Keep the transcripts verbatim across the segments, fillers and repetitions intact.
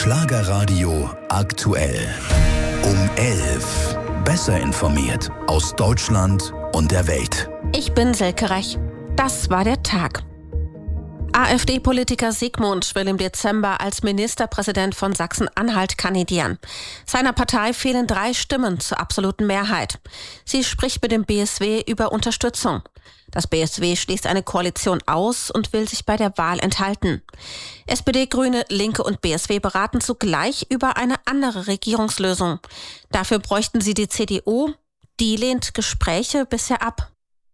Schlagerradio aktuell. Um elf. Besser informiert aus Deutschland und der Welt. Ich bin Silke Rech. Das war der Tag. AfD-Politiker Sigmund will im Dezember als Ministerpräsident von Sachsen-Anhalt kandidieren. Seiner Partei fehlen drei Stimmen zur absoluten Mehrheit. Sie spricht mit dem B S W über Unterstützung. Das B S W schließt eine Koalition aus und will sich bei der Wahl enthalten. S P D, Grüne, Linke und B S W beraten zugleich über eine andere Regierungslösung. Dafür bräuchten sie die C D U. Die lehnt Gespräche bisher ab.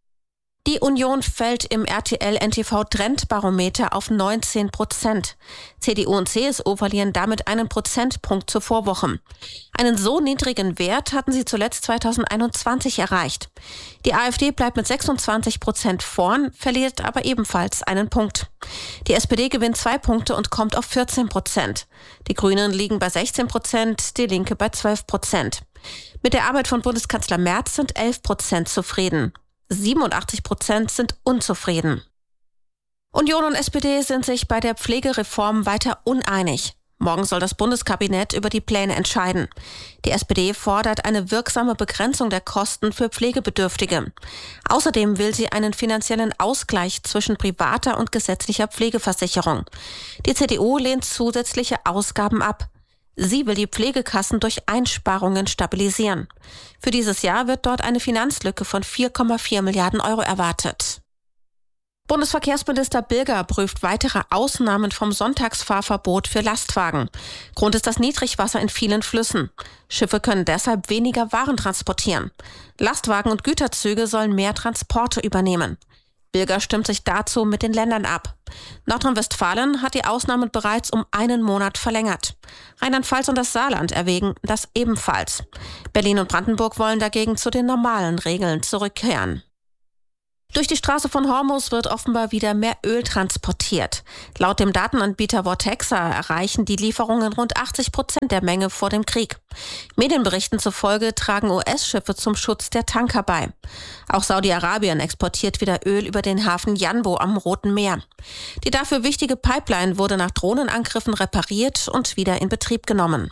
Die Union fällt im R T L-N T V-Trendbarometer auf neunzehn Prozent. C D U und C S U verlieren damit einen Prozentpunkt zur Vorwoche. Einen so niedrigen Wert hatten sie zuletzt zweitausendeinundzwanzig erreicht. Die AfD bleibt mit sechsundzwanzig Prozent vorn, verliert aber ebenfalls einen Punkt. Die S P D gewinnt zwei Punkte und kommt auf vierzehn Prozent. Die Grünen liegen bei sechzehn Prozent, die Linke bei zwölf Prozent. Mit der Arbeit von Bundeskanzler Merz sind elf Prozent zufrieden. siebenundachtzig Prozent sind unzufrieden. Union und S P D sind sich bei der Pflegereform weiter uneinig. Morgen soll das Bundeskabinett über die Pläne entscheiden. Die S P D fordert eine wirksame Begrenzung der Kosten für Pflegebedürftige. Außerdem will sie einen finanziellen Ausgleich zwischen privater und gesetzlicher Pflegeversicherung. Die C D U lehnt zusätzliche Ausgaben ab. Sie will die Pflegekassen durch Einsparungen stabilisieren. Für dieses Jahr wird dort eine Finanzlücke von vier Komma vier Milliarden Euro erwartet. Bundesverkehrsminister Bilger prüft weitere Ausnahmen vom Sonntagsfahrverbot für Lastwagen. Grund ist das Niedrigwasser in vielen Flüssen. Schiffe können deshalb weniger Waren transportieren. Lastwagen und Güterzüge sollen mehr Transporte übernehmen. Bilger stimmt sich dazu mit den Ländern ab. Nordrhein-Westfalen hat die Ausnahmen bereits um einen Monat verlängert. Rheinland-Pfalz und das Saarland erwägen das ebenfalls. Berlin und Brandenburg wollen dagegen zu den normalen Regeln zurückkehren. Durch die Straße von Hormuz wird offenbar wieder mehr Öl transportiert. Laut dem Datenanbieter Vortexa erreichen die Lieferungen rund achtzig Prozent der Menge vor dem Krieg. Medienberichten zufolge tragen U S-Schiffe zum Schutz der Tanker bei. Auch Saudi-Arabien exportiert wieder Öl über den Hafen Janbo am Roten Meer. Die dafür wichtige Pipeline wurde nach Drohnenangriffen repariert und wieder in Betrieb genommen.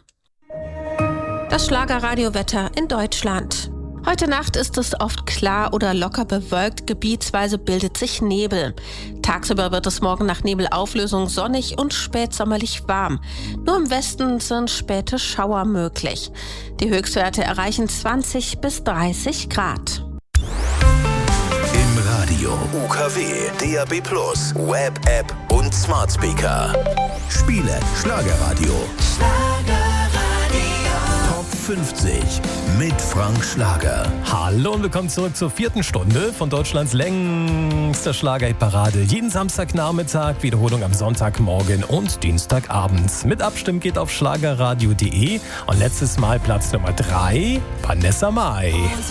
Das Schlagerradiowetter in Deutschland. Heute Nacht ist es oft klar oder locker bewölkt, gebietsweise bildet sich Nebel. Tagsüber wird es morgen nach Nebelauflösung sonnig und spätsommerlich warm. Nur im Westen sind späte Schauer möglich. Die Höchstwerte erreichen zwanzig bis dreißig Grad. Im Radio U K W, D A B plus, Web, App und Smart Speaker. Spiele Schlagerradio. fünfzig mit Frank Schlager. Hallo und willkommen zurück zur vierten Stunde von Deutschlands längster Schlagerparade. Jeden Samstagnachmittag, Wiederholung am Sonntagmorgen und Dienstagabends. Mit Abstimmen geht auf schlagerradio punkt de und letztes Mal Platz Nummer drei, Vanessa Mai.